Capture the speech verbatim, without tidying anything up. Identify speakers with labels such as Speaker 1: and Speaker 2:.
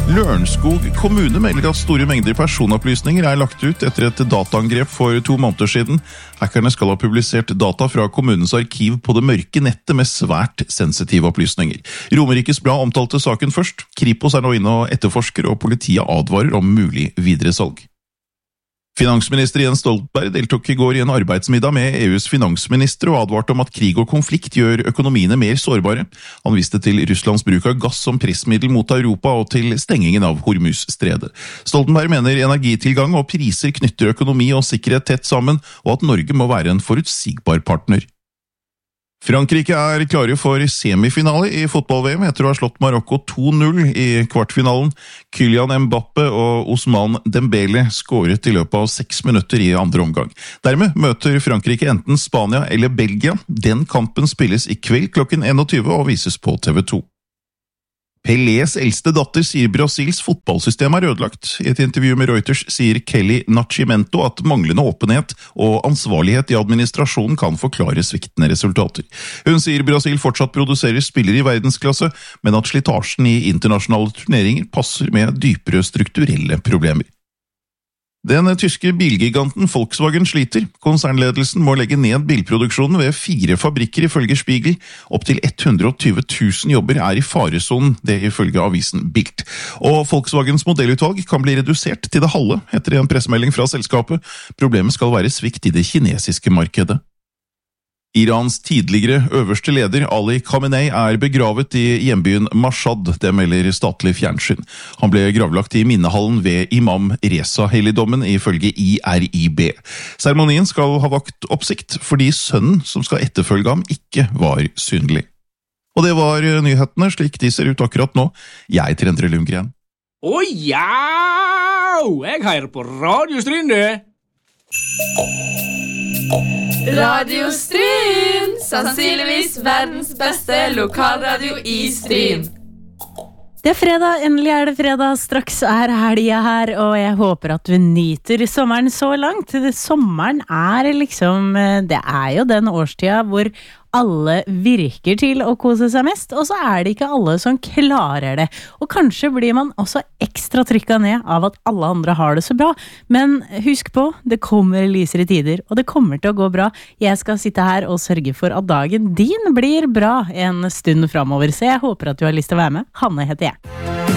Speaker 1: Lørenskog kommune melder at store mengder personopplysninger er lagt ut etter et dataangrep for to måneder siden. Hackerne skal ha publisert data fra kommunens arkiv på det mørke nettet med svært sensitive opplysninger. Romerikes Blad omtalte saken først. Kripos er nå inne og etterforsker, og politiet advarer om mulig videresalg. Finansminister Jens Stoltenberg deltok i går i en arbeidsmiddag med E U's finansminister og advarte om at krig og konflikt gjør økonomiene mer sårbare. Han viste til Russlands bruk av gass som pressmiddel mot Europa og til stengingen av Hormuz-stredet. Stoltenberg mener energitilgang og priser knytter økonomi og sikkerhet tett sammen, og at Norge må være en forutsigbar partner. Frankrike er klare for semifinale i fotball-V M etter å ha slått Marokko to null i kvartfinalen. Kylian Mbappe og Ousmane Dembele skåret i løpet av seks minutter i andre omgang. Dermed møter Frankrike enten Spania eller Belgia. Den kampen spilles i kveld klokken tjueen og vises på T V to. Pelés eldste datter sier Brasils fotballsystem er ødelagt. I et intervju med Reuters sier Kelly Nascimento at manglende åpenhet og ansvarlighet i administrasjonen kan forklare sviktende resultater. Hun sier Brasil fortsatt produserer spillere i verdensklasse, men at slitasjen i internasjonale turneringer passer med dypere strukturelle problemer. Den tyske bilgiganten Volkswagen sliter. Konsernledelsen må legge ned bilproduksjonen ved fire fabrikker ifølge Spiegel. Opp til hundre og tjue tusen jobber er i faresonen, det ifølge avisen Bild. Og Volkswagens modellutvalg kan bli redusert til det halve etter en pressemelding fra selskapet. Problemet skal være svikt i det kinesiske markedet. Irans tidligere øverste leder Ali Khamenei er begravet i hjembyen Mashhad, det melder statlig fjernsyn. Han ble gravlagt i minnehallen ved Imam Reza-helligdommen ifølge I R I B. Seremonien skal ha vakt oppsikt fordi sønnen som skal etterfølge ham ikke var synlig. Og det var nyhetene slik de ser ut akkurat nå. Jeg heter Endre Lundgren.
Speaker 2: Å ja! Jeg hører på Radio Stryn, du!
Speaker 3: Radio Stryn, sannsynligvis verdens beste lokalradio i Stryn.
Speaker 4: Det er fredag, endelig er det fredag, straks er helga her, og jeg håper at du nyter sommeren så langt. Sommeren er liksom, det er jo den årstida hvor alle virker til å kose seg mest, og så er det ikke alle som klarer det. Og kanskje blir man også ekstra trykket ned av at alle andre har det så bra. Men husk på, det kommer lysere tider, og det kommer til å gå bra. Jeg skal sitte her og sørge for at dagen din blir bra en stund fremover, så jeg håper at du har lyst til å være med. Hanne heter jeg.